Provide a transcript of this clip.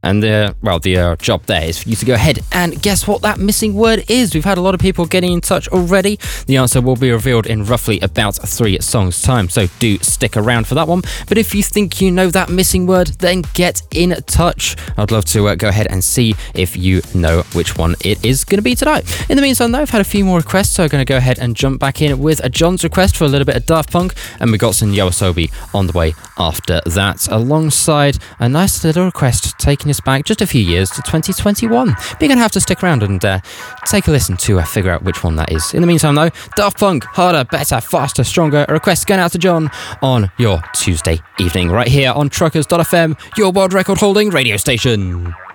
And the job there is for you to go ahead and guess what that missing word is. We've had a lot of people getting in touch already. The answer will be revealed in roughly about 3 songs time, so do stick around for that one. But if you think you know that missing word, then get in touch. I'd love to go ahead and see if you know which one it is going to be tonight. In the meantime though, I've had a few more requests, so I'm going to go ahead and jump back in with a John's request for a little bit of Daft Punk, and we got some YOASOBI on the way after that, alongside a nice little request taking us back just a few years to 2021. But you're going to have to stick around and take a listen to figure out which one that is. In the meantime though, Daft Punk, Harder, Better, Faster, Stronger, a request going out to John on your Tuesday evening right here on Truckers.fm, your world record holding radio station.